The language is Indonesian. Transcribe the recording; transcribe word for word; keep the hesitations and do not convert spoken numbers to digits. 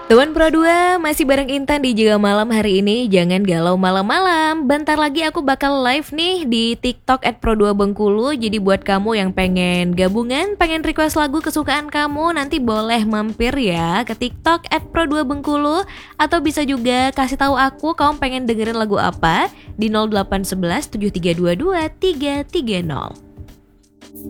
Teman Pro dua, masih bareng Intan di Jaga Malam hari ini. Jangan galau malam-malam. Bentar lagi aku bakal live nih di TikTok at Pro dua Bengkulu. Jadi buat kamu yang pengen gabungan, pengen request lagu kesukaan kamu, nanti boleh mampir ya ke TikTok at Pro dua Bengkulu. Atau bisa juga kasih tahu aku kamu pengen dengerin lagu apa di nol delapan satu satu tujuh tiga dua dua tiga tiga nol.